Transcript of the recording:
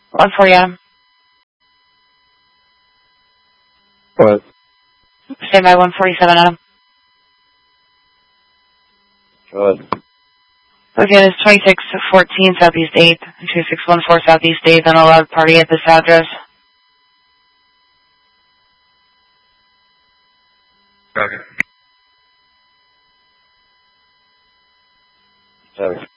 One for you. What? Stand by 147 Adam. What? Okay, it's 2614 Southeast 8th, 2614 Southeast 8th, an allowed party at this address. Okay.